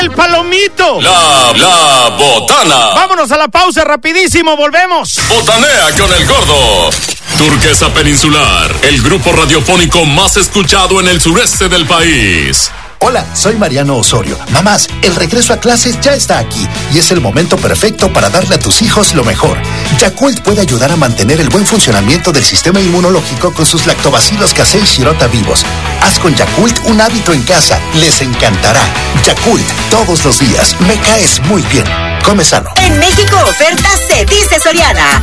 El palomito. La botana. Vámonos a la pausa rapidísimo, volvemos. Botanea con el gordo. Turquesa Peninsular, el grupo radiofónico más escuchado en el sureste del país. Hola, soy Mariano Osorio. Mamás, el regreso a clases ya está aquí y es el momento perfecto para darle a tus hijos lo mejor. Yakult puede ayudar a mantener el buen funcionamiento del sistema inmunológico con sus lactobacilos casei shirota vivos. Haz con Yakult un hábito en casa. Les encantará. Yakult, todos los días. Me caes muy bien. Come sano. En México, ofertas se dice Soriana.